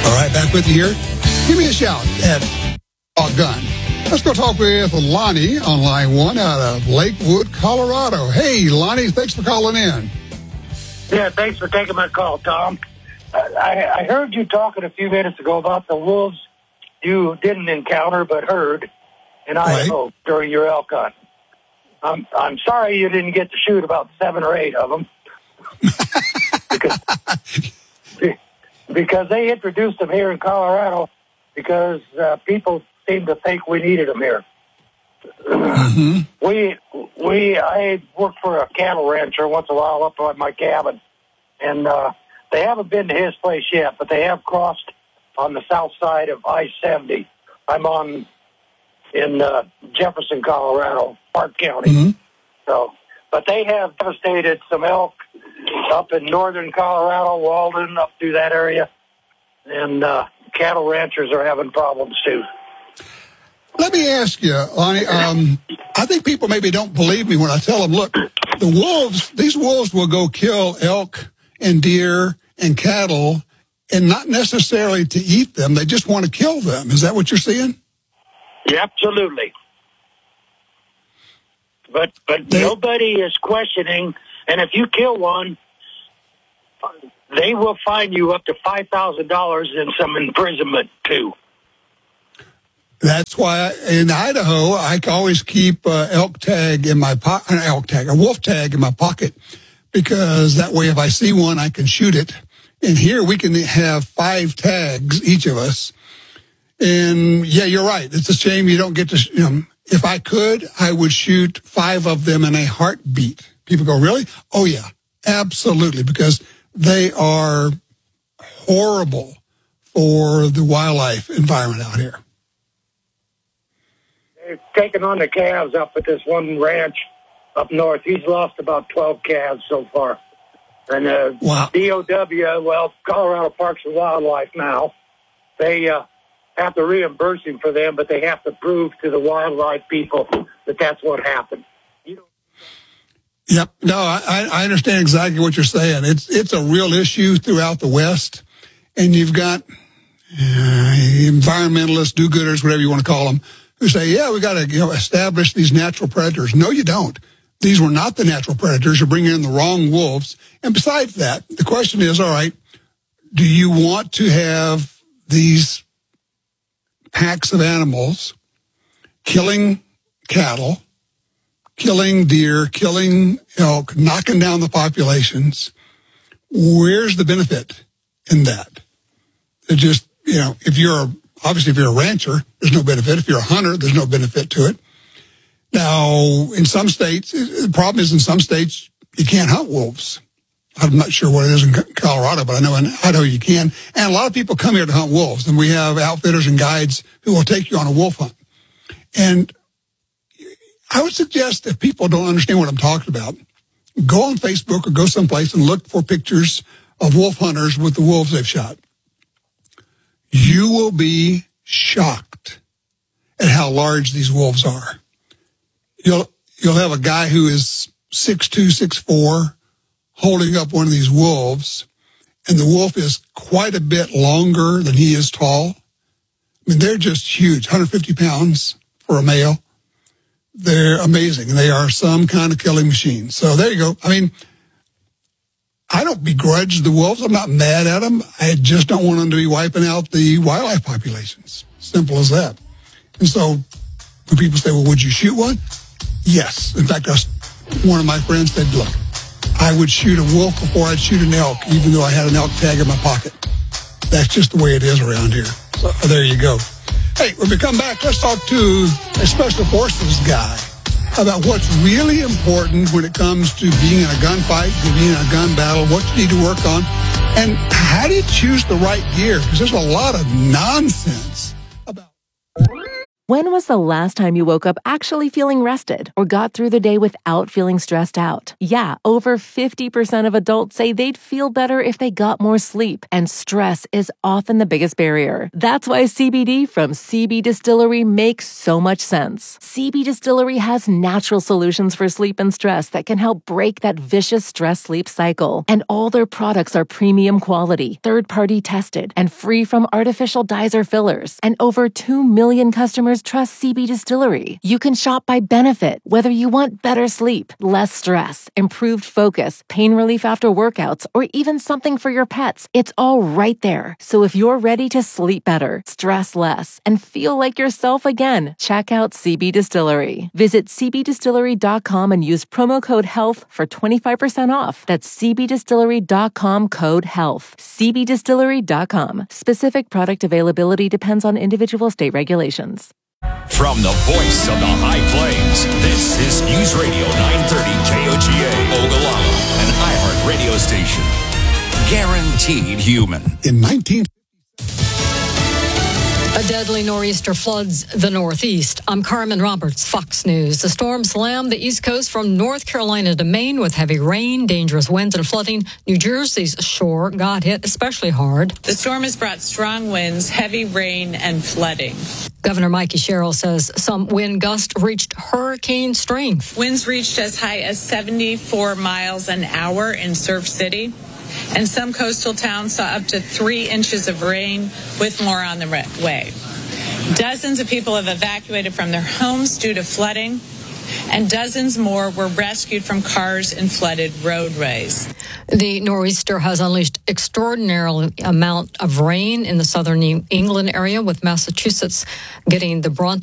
All right, back with you here. Give me a shout at Gun. Let's go talk with Lonnie on line 1 out of Lakewood, Colorado. Hey, Lonnie, thanks for calling in. Yeah, thanks for taking my call, Tom. I heard you talking a few minutes ago about the wolves you didn't encounter but heard in Idaho during your elk hunt. I'm sorry you didn't get to shoot about 7 or 8 of them. because they introduced them here in Colorado because people seem to think we needed them here. I work for a cattle rancher once in a while up on my cabin, and they haven't been to his place yet, but they have crossed on the south side of I-70. I'm in Jefferson, Colorado, Park County. So, but they have devastated some elk up in northern Colorado, Walden, up through that area, and cattle ranchers are having problems too. Let me ask you, Lonnie, I think people maybe don't believe me when I tell them, look, these wolves will go kill elk and deer and cattle, and not necessarily to eat them. They just want to kill them. Is that what you're seeing? Yeah, absolutely. But nobody is questioning, and if you kill one, they will fine you up to $5,000 and some imprisonment too. That's why in Idaho, I always keep a wolf tag in my pocket, because that way if I see one, I can shoot it. And here we can have 5 tags, each of us. And yeah, you're right. It's a shame you don't get to, if I could, I would shoot 5 of them in a heartbeat. People go, really? Oh yeah, absolutely. Because they are horrible for the wildlife environment out here. They've taken on the calves up at this one ranch up north. He's lost about 12 calves so far. And wow. DOW, Colorado Parks and Wildlife now, they have to reimburse him for them, but they have to prove to the wildlife people that that's what happened. Yep. No, I understand exactly what you're saying. It's a real issue throughout the West, and you've got environmentalists, do-gooders, whatever you want to call them, who say, yeah, we got to establish these natural predators. No, you don't. These were not the natural predators. You're bringing in the wrong wolves. And besides that, the question is, all right, do you want to have these packs of animals killing cattle, killing deer, killing elk, knocking down the populations? Where's the benefit in that? It just, if you're a rancher, there's no benefit. If you're a hunter, there's no benefit to it. Now, in some states, the problem is in some states, you can't hunt wolves. I'm not sure what it is in Colorado, but I know in Idaho you can. And a lot of people come here to hunt wolves, and we have outfitters and guides who will take you on a wolf hunt. And I would suggest if people don't understand what I'm talking about, go on Facebook or go someplace and look for pictures of wolf hunters with the wolves they've shot. You will be shocked at how large these wolves are. You'll have a guy who is 6'2", 6'4", holding up one of these wolves, and the wolf is quite a bit longer than he is tall. I mean, they're just huge, 150 pounds for a male. They're amazing, and they are some kind of killing machine. So there you go. I mean, I don't begrudge the wolves. I'm not mad at them. I just don't want them to be wiping out the wildlife populations. Simple as that. And so when people say, well, would you shoot one? Yes. In fact, one of my friends said, look, I would shoot a wolf before I'd shoot an elk, even though I had an elk tag in my pocket. That's just the way it is around here. So there you go. Hey, when we come back, let's talk to a special forces guy about what's really important when it comes to being in a gunfight, to being in a gun battle, what you need to work on, and how do you choose the right gear? Because there's a lot of nonsense about When was the last time you woke up actually feeling rested or got through the day without feeling stressed out? Yeah, over 50% of adults say they'd feel better if they got more sleep, and stress is often the biggest barrier. That's why CBD from CB Distillery makes so much sense. CB Distillery has natural solutions for sleep and stress that can help break that vicious stress-sleep cycle. And all their products are premium quality, third-party tested, and free from artificial dyes or fillers. And over 2 million customers trust CB Distillery. You can shop by benefit, whether you want better sleep, less stress, improved focus, pain relief after workouts, or even something for your pets. It's all right there. So if you're ready to sleep better, stress less, and feel like yourself again, check out CB Distillery. Visit cbdistillery.com and use promo code HEALTH for 25% off. That's cbdistillery.com, code HEALTH. cbdistillery.com. Specific product availability depends on individual state regulations. From the voice of the High Plains, this is News Radio 930 KOGA, Ogallala, an iHeart radio station. Guaranteed human. In 19... A deadly nor'easter floods the Northeast. I'm Carmen Roberts, Fox News. The storm slammed the East Coast from North Carolina to Maine with heavy rain, dangerous winds, and flooding. New Jersey's shore got hit especially hard. The storm has brought strong winds, heavy rain, and flooding. Governor Mikey Sherrill says some wind gusts reached hurricane strength. Winds reached as high as 74 miles an hour in Surf City. And some coastal towns saw up to 3 inches of rain, with more on the way. Dozens of people have evacuated from their homes due to flooding, and dozens more were rescued from cars in flooded roadways. The nor'easter has unleashed extraordinary amount of rain in the southern New England area, with Massachusetts getting the brunt